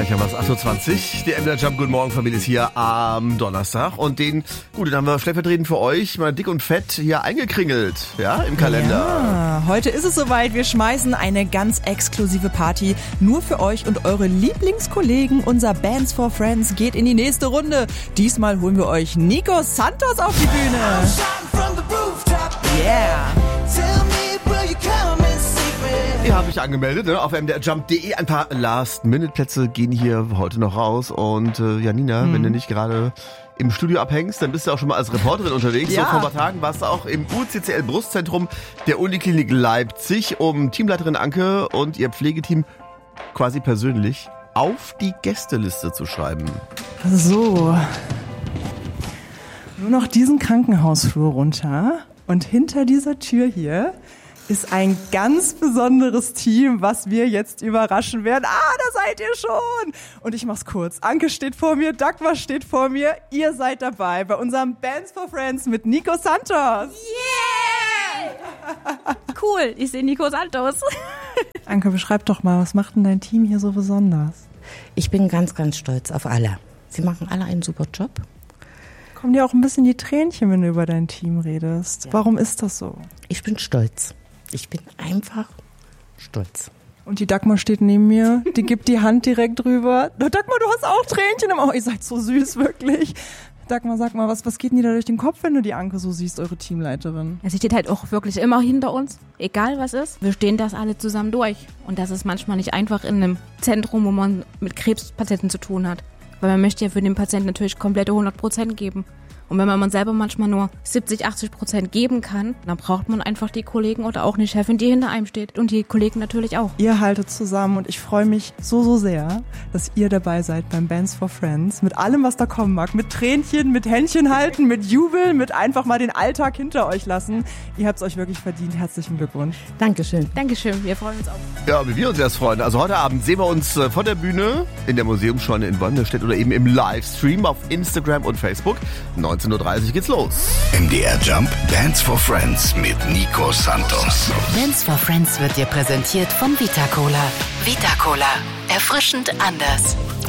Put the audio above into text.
Gleich haben wir es 8.20 Uhr. Der MDR Jump Guten Morgen Familie ist hier am Donnerstag. Und den haben wir stellvertretend für euch mal dick und fett hier eingekringelt, ja, im Kalender. Ja, heute ist es soweit. Wir schmeißen eine ganz exklusive Party nur für euch und eure Lieblingskollegen. Unser Bands for Friends geht in die nächste Runde. Diesmal holen wir euch Nico Santos auf die Bühne. Yeah. Ihr habt euch angemeldet, ne? Auf mdrjump.de. Ein paar Last-Minute-Plätze gehen hier heute noch raus. Und Janina, wenn du nicht gerade im Studio abhängst, dann bist du auch schon mal als Reporterin unterwegs. Ja. So, vor ein paar Tagen warst du auch im UCCL Brustzentrum der Uniklinik Leipzig, um Teamleiterin Anke und ihr Pflegeteam quasi persönlich auf die Gästeliste zu schreiben. So. Nur noch diesen Krankenhausflur runter. Und hinter dieser Tür hier ist ein ganz besonderes Team, was wir jetzt überraschen werden. Da seid ihr schon! Und ich mach's kurz. Anke steht vor mir, Dagmar steht vor mir. Ihr seid dabei bei unserem Bands for Friends mit Nico Santos. Yeah! Cool, ich sehe Nico Santos. Anke, beschreib doch mal, was macht denn dein Team hier so besonders? Ich bin ganz, ganz stolz auf alle. Sie machen alle einen super Job. Kommen dir auch ein bisschen die Tränchen, wenn du über dein Team redest. Ja. Warum ist das so? Ich bin stolz. Ich bin einfach stolz. Und die Dagmar steht neben mir, die gibt die Hand direkt drüber. Dagmar, du hast auch Tränchen im Auge. Ihr seid so süß, wirklich. Dagmar, sag mal, was geht denn dir da durch den Kopf, wenn du die Anke so siehst, eure Teamleiterin? Sie steht halt auch wirklich immer hinter uns, egal was ist. Wir stehen das alle zusammen durch. Und das ist manchmal nicht einfach in einem Zentrum, wo man mit Krebspatienten zu tun hat. Weil man möchte ja für den Patienten natürlich komplette 100% geben. Und wenn man selber manchmal nur 70-80% geben kann, dann braucht man einfach die Kollegen oder auch eine Chefin, die hinter einem steht. Und die Kollegen natürlich auch. Ihr haltet zusammen und ich freue mich so sehr, dass ihr dabei seid beim Bands for Friends. Mit allem, was da kommen mag. Mit Tränchen, mit Händchen halten, mit Jubel, mit einfach mal den Alltag hinter euch lassen. Ihr habt es euch wirklich verdient. Herzlichen Glückwunsch. Dankeschön. Dankeschön, wir freuen uns auch. Ja, wie wir uns erst freuen. Also heute Abend sehen wir uns von der Bühne in der Museumsscheune in Wolmirstedt oder eben im Livestream auf Instagram und Facebook. 19.30 Uhr geht's los. MDR Jump Bands for Friends mit Nico Santos. Bands for Friends wird dir präsentiert von Vita Cola. Vita Cola. Erfrischend anders.